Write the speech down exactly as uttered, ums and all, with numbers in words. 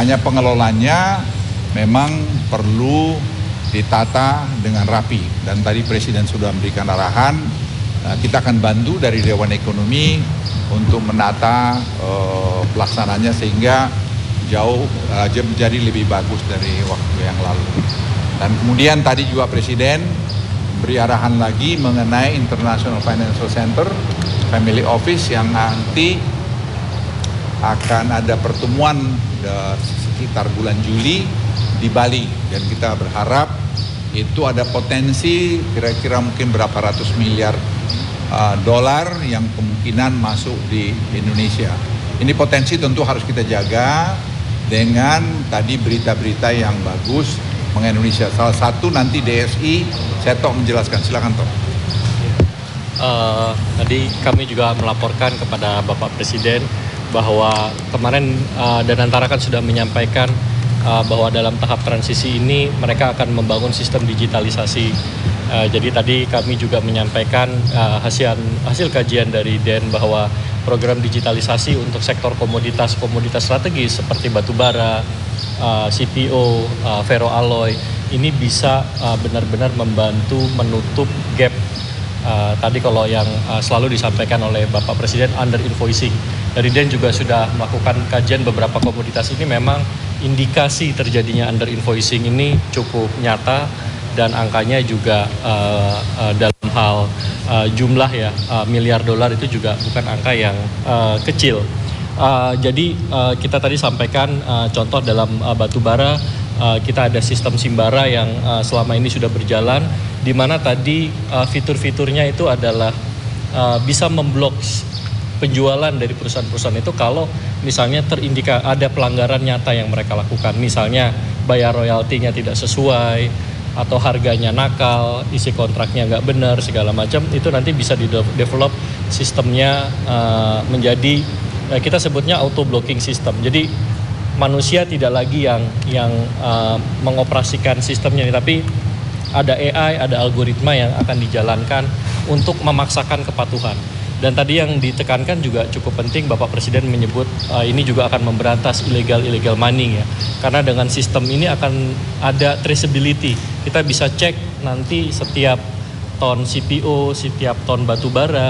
Hanya pengelolanya memang perlu ditata dengan rapi. Dan tadi Presiden sudah memberikan arahan, kita akan bantu dari Dewan Ekonomi untuk menata uh, pelaksananya sehingga jauh uh, menjadi lebih bagus dari waktu yang lalu. Dan kemudian tadi juga Presiden beri arahan lagi mengenai International Financial Center, Family Office yang nanti akan ada pertemuan uh, sekitar bulan Juli di Bali. Dan kita berharap itu ada potensi kira-kira mungkin berapa ratus miliar uh, dolar yang kemungkinan masuk di Indonesia. Ini potensi tentu harus kita jaga dengan tadi berita-berita yang bagus mengenai Indonesia. Salah satu nanti D S I, saya Tok menjelaskan. Silakan Tok. Uh, tadi kami juga melaporkan kepada Bapak Presiden bahwa kemarin uh, Danantara kan sudah menyampaikan uh, bahwa dalam tahap transisi ini mereka akan membangun sistem digitalisasi. Uh, jadi tadi kami juga menyampaikan uh, hasil hasil kajian dari D E N bahwa program digitalisasi untuk sektor komoditas-komoditas strategis seperti batu bara, uh, C P O, uh, ferroalloy ini bisa uh, benar-benar membantu menutup gap. Uh, tadi kalau yang uh, selalu disampaikan oleh Bapak Presiden under invoicing. Dari D E N juga sudah melakukan kajian beberapa komoditas ini, memang indikasi terjadinya under invoicing ini cukup nyata dan angkanya juga uh, uh, dalam hal uh, jumlah ya uh, miliar dolar itu juga bukan angka yang uh, kecil. Uh, jadi uh, kita tadi sampaikan uh, contoh dalam uh, batu bara. Uh, kita ada sistem Simbara yang uh, selama ini sudah berjalan, di mana tadi uh, fitur-fiturnya itu adalah uh, bisa memblok penjualan dari perusahaan-perusahaan itu kalau misalnya terindika ada pelanggaran nyata yang mereka lakukan, misalnya bayar royaltinya tidak sesuai atau harganya nakal, isi kontraknya nggak benar segala macam, itu nanti bisa di develop sistemnya uh, menjadi uh, kita sebutnya auto blocking system. Jadi manusia tidak lagi yang yang uh, mengoperasikan sistemnya ini, tapi ada A I, ada algoritma yang akan dijalankan untuk memaksakan kepatuhan. Dan tadi yang ditekankan juga cukup penting, Bapak Presiden menyebut uh, ini juga akan memberantas illegal-illegal mining ya. Karena dengan sistem ini akan ada traceability. Kita bisa cek nanti setiap ton C P O, setiap ton batu bara,